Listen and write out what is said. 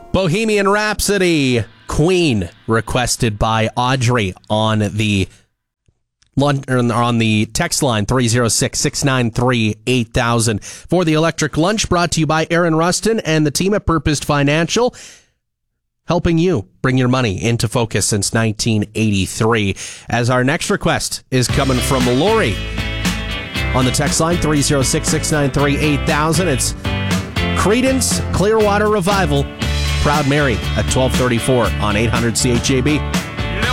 Bohemian Rhapsody, Queen, requested by Audrey on the text line 306-693-8000. For the Electric Lunch, brought to you by Aaron Rustin and the team at Purposed Financial, helping you bring your money into focus since 1983. As our next request is coming from Lori on the text line 306-693-8000. It's Creedence Clearwater Revival, Proud Mary at 12:34 on 800 CHAB.